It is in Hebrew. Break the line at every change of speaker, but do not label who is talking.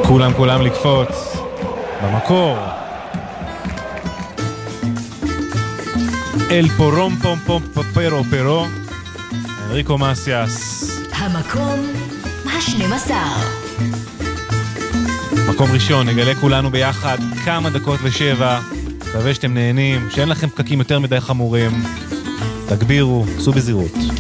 כולם לקפוץ במקור. אל פורום פום פום פרו פרו, אנריקו מסיאס.
המקום ה-12.
מקום ראשון, נגלה כולנו ביחד כמה דקות לשבע. מקווה שאתם נהנים, שאין לכם פקקים יותר מדי חמורים. תגבירו, סעו בזהירות.